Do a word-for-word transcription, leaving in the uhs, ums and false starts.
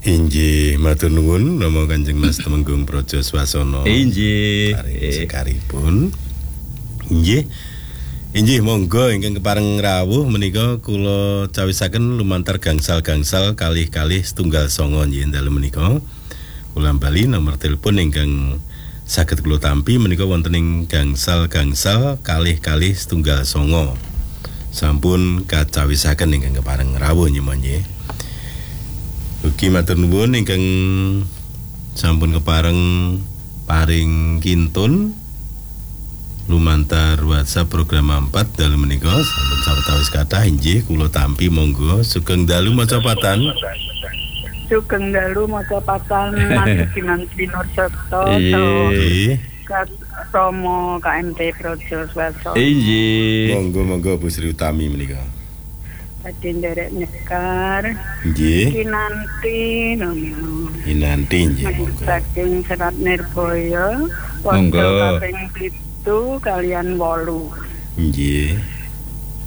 Inggih, matur nuwun nama Kanjeng Mas Temenggung Praja Swasana. Inggih, sekaripun. Inggih. Inggih monggo ingkang kepareng rawuh menika kula cawisaken lumantar gangsal-gangsal kalih-kalih setunggal songo nggih dalem menika. Kula bali nomor telepon ingkang saged kula tampi menika wonten ing gangsal-gangsal kalih-kalih setunggal songo. Sampun kacawisaken ingkang kepareng rawuh nggih. Ugi matur nuwun ingkang sampun kepareng paring kintun lumantar WhatsApp program empat dalem menika sampun sawetawis kathah inggih kula tampi monggo sugeng dalu maca patan. Sugeng dalu maca patan Mas Kinanti Nurseto. Nggih. Romo K M T Praja Swasana. Inggih. Monggo-monggo Bu Sri Utami menika. Badhe nderek nyekar. Nggih. Kinanti nono. Kinanti nggih. Saking Serat Nirboyo. Monggo. Kaping pitu kalian wolu. Nggih.